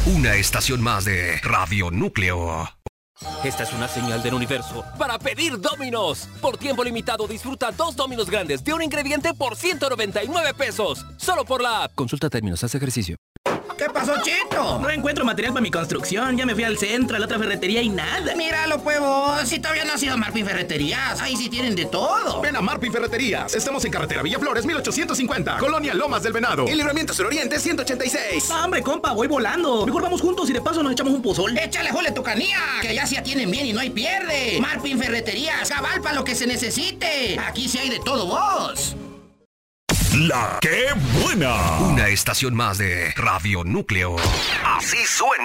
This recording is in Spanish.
Una estación más de Radio Núcleo. Esta es una señal del universo para pedir Domino's. Por tiempo limitado disfruta 2 Domino's grandes de un ingrediente por 199 pesos. Solo por la app. Consulta términos, haz ejercicio. ¿Qué pasó, Chito? No encuentro material para mi construcción. Ya me fui al centro, a la otra ferretería y nada. Míralo, pues vos. Si todavía no has ido a Marpin Ferreterías. Ahí sí tienen de todo. Ven a Marpin Ferreterías. Estamos en carretera Villaflores 1850, Colonia Lomas del Venado. En Libramiento Suroriente 186. No, hombre, compa, voy volando. Mejor vamos juntos y de paso nos echamos un pozol. Échale jole tu canía, que allá se atienden bien y no hay pierde. Marpin Ferreterías, cabal para lo que se necesite. Aquí sí hay de todo, vos. La ¡Qué buena! Una estación más de Radio Núcleo. Así suena.